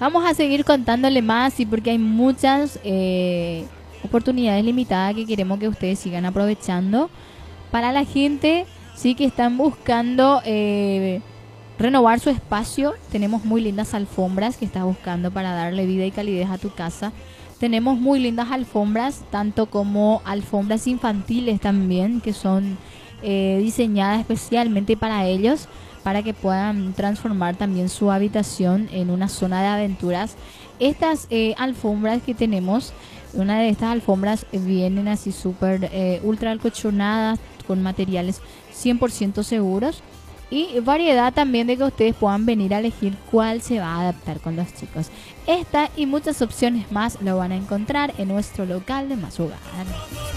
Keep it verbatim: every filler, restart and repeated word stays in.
Vamos a seguir contándole más, sí, porque hay muchas eh, oportunidades limitadas que queremos que ustedes sigan aprovechando. Para la gente, sí, que están buscando eh, renovar su espacio, tenemos muy lindas alfombras que estás buscando para darle vida y calidez a tu casa. Tenemos muy lindas alfombras, tanto como alfombras infantiles también, que son eh, diseñadas especialmente para ellos, para que puedan transformar también su habitación en una zona de aventuras. Estas eh, alfombras que tenemos, una de estas alfombras vienen así súper eh, ultra alcolchonadas, con materiales cien por ciento seguros, y variedad también de que ustedes puedan venir a elegir cuál se va a adaptar con los chicos. Esta y muchas opciones más lo van a encontrar en nuestro local de Más Hogar.